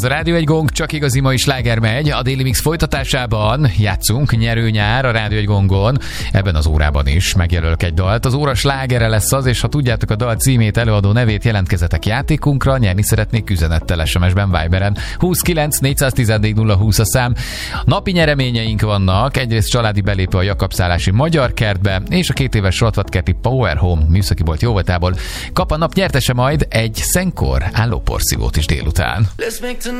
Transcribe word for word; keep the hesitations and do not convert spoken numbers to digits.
Ez a Rádió egy Gong, csak igazi mai sláger megy. A Daily Mix folytatásában játszunk nyerőnyár a Rádió egy Gongon. Ebben az órában is megjelölök egy dalt. Az óra slágere lesz az, és ha tudjátok a dal címét, előadó nevét, jelentkezetek játékunkra. Nyerni szeretnék üzenettel, es em es-ben, Viberen. huszonkilenc négyszáztizennégy nulla húsz a szám. Napi nyereményeink vannak. Egyrészt családi belépő a Jakab-szállási Magyar Kertbe, és a két éves Sortvat-kerti Power Home műszaki bolt jóvoltából kap a nap nyertese majd egy Szenkor állóporszívót is délután. Let's make